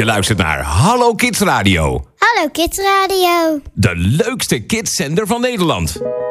Je luistert naar Hallo Kids Radio. Hallo Kids Radio. De leukste kidszender van Nederland.